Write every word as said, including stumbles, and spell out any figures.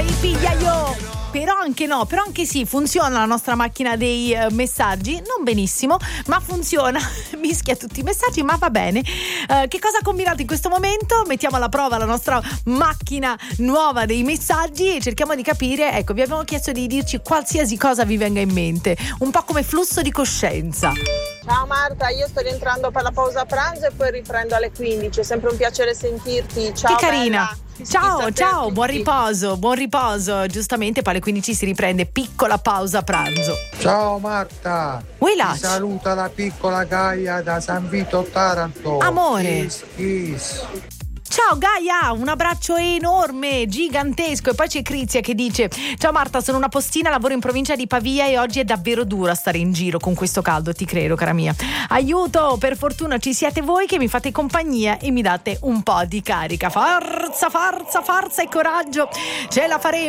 pigliaio. Però anche no, però anche sì, funziona la nostra macchina dei uh, messaggi, non benissimo, ma funziona, mischia tutti i messaggi, ma va bene. Uh, che cosa ha combinato in questo momento? Mettiamo alla prova la nostra macchina nuova dei messaggi e cerchiamo di capire, ecco, vi abbiamo chiesto di dirci qualsiasi cosa vi venga in mente, un po' come flusso di coscienza. Ciao Marta, io sto rientrando per la pausa pranzo e poi riprendo alle quindici, è sempre un piacere sentirti, ciao. Che carina. Bella. Ciao, ciao, buon riposo, buon riposo. Giustamente poi alle quindici si riprende, piccola pausa pranzo. Ciao Marta. Ti saluta la piccola Gaia da San Vito Taranto. Amore. Kiss, kiss. Ciao Gaia, un abbraccio enorme, gigantesco. E poi c'è Crizia che dice: ciao Marta, sono una postina, lavoro in provincia di Pavia e oggi è davvero dura stare in giro con questo caldo, ti credo cara mia. Aiuto, per fortuna ci siete voi che mi fate compagnia e mi date un po' di carica. Forza, forza, forza e coraggio, ce la faremo.